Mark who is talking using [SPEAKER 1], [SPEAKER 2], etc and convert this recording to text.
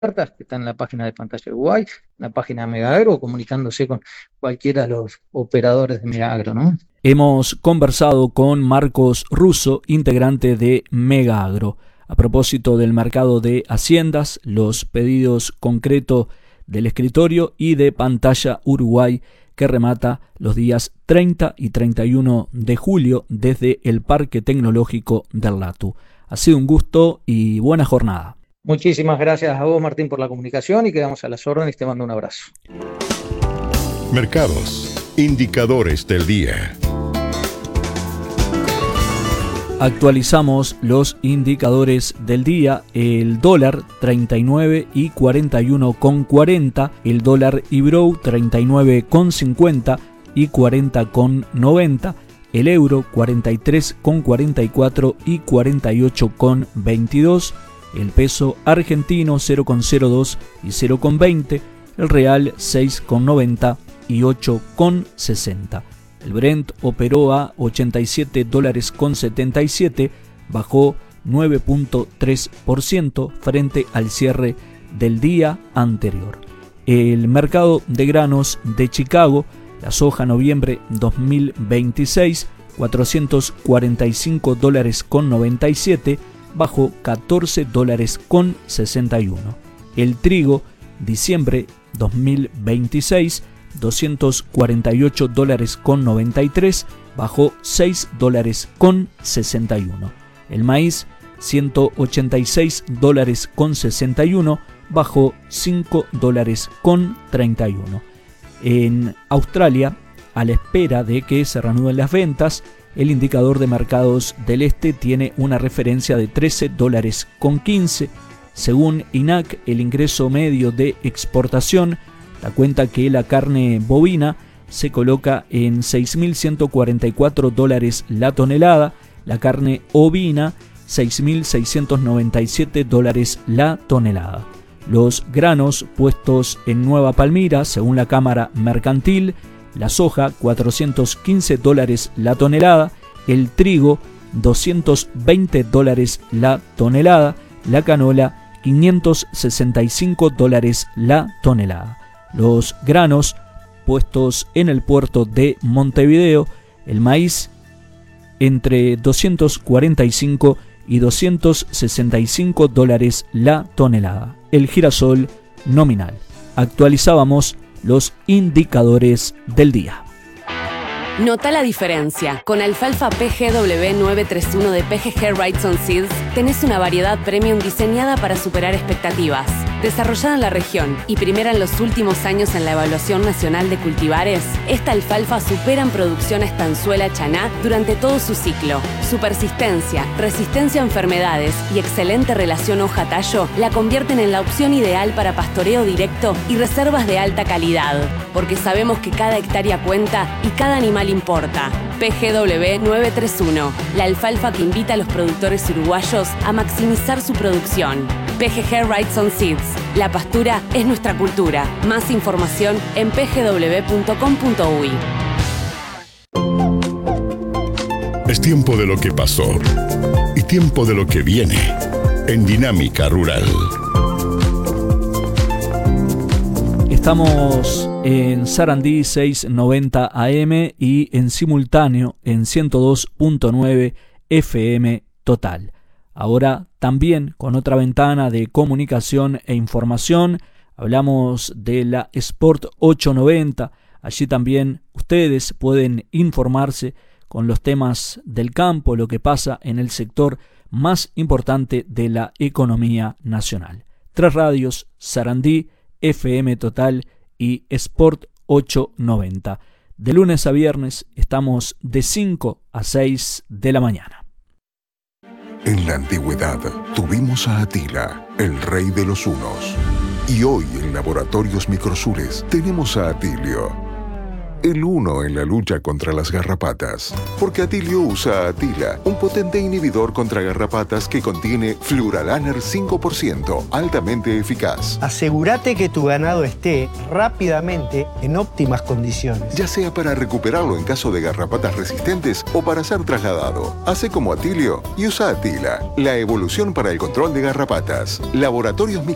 [SPEAKER 1] ofertas que están en la página de Pantalla Uruguay, en la página de Megagro, o comunicándose con cualquiera de los operadores de Megagro, ¿no?
[SPEAKER 2] Hemos conversado con Marcos Russo, integrante de Megagro, a propósito del mercado de haciendas, los pedidos concretos del escritorio y de Pantalla Uruguay, que remata los días 30 y 31 de julio desde el Parque Tecnológico del LATU. Ha sido un gusto y buena jornada.
[SPEAKER 1] Muchísimas gracias a vos, Martín, por la comunicación, y quedamos a las órdenes. Te mando un abrazo.
[SPEAKER 3] Mercados, indicadores del día.
[SPEAKER 2] Actualizamos los indicadores del día. El dólar 39 y 41,40, el dólar Ibrow 39,50 y 40,90, el euro 43,44 y 48,22, el peso argentino 0,02 y 0,20, el real 6,90 y 8,60. El Brent operó a $87.77, bajó 9.3% frente al cierre del día anterior. El mercado de granos de Chicago, la soja noviembre 2026, $445.97, bajó $14.61. El trigo diciembre 2026, $248.93, bajó $6.61. El maíz, $186.61, bajó $5.31. En Australia, a la espera de que se reanuden las ventas, el indicador de mercados del este tiene una referencia de $13.15. Según INAC, el ingreso medio de exportación da cuenta que la carne bovina se coloca en $6.144 la tonelada, la carne ovina $6.697 la tonelada. Los granos puestos en Nueva Palmira, según la Cámara Mercantil, la soja $415 la tonelada, el trigo $220 la tonelada, la canola $565 la tonelada. Los granos puestos en el puerto de Montevideo, el maíz entre $245 y $265 la tonelada, el girasol nominal. Actualizábamos los indicadores del día.
[SPEAKER 4] Nota la diferencia. Con alfalfa PGW 931 de PGG Wrightson Seeds tenés una variedad premium diseñada para superar expectativas. Desarrollada en la región y primera en los últimos años en la Evaluación Nacional de Cultivares, esta alfalfa supera en producción a estanzuela chaná durante todo su ciclo. Su persistencia, resistencia a enfermedades y excelente relación hoja-tallo la convierten en la opción ideal para pastoreo directo y reservas de alta calidad. Porque sabemos que cada hectárea cuenta y cada animal importa. PGW 931, la alfalfa que invita a los productores uruguayos a maximizar su producción. PGG Wrightson Seeds, la pastura es nuestra cultura. Más información en pgw.com.uy.
[SPEAKER 3] Es tiempo de lo que pasó y tiempo de lo que viene en Dinámica Rural.
[SPEAKER 2] Estamos en Sarandí 690 AM y en simultáneo en 102.9 FM total. Ahora también con otra ventana de comunicación e información, hablamos de la Sport 890. Allí también ustedes pueden informarse con los temas del campo, lo que pasa en el sector más importante de la economía nacional. 3 radios, Sarandí, FM Total y Sport 890. De lunes a viernes estamos de 5 a 6 de la mañana.
[SPEAKER 5] En la antigüedad tuvimos a Atila, el rey de los hunos. Y hoy en Laboratorios Microsures tenemos a Atilio, el uno en la lucha contra las garrapatas. Porque Atilio usa Atila, un potente inhibidor contra garrapatas que contiene Fluralaner 5%, altamente eficaz.
[SPEAKER 6] Asegúrate que tu ganado esté rápidamente en óptimas condiciones.
[SPEAKER 5] Ya sea para recuperarlo en caso de garrapatas resistentes o para ser trasladado. Hace como Atilio y usa Atila, la evolución para el control de garrapatas. Laboratorios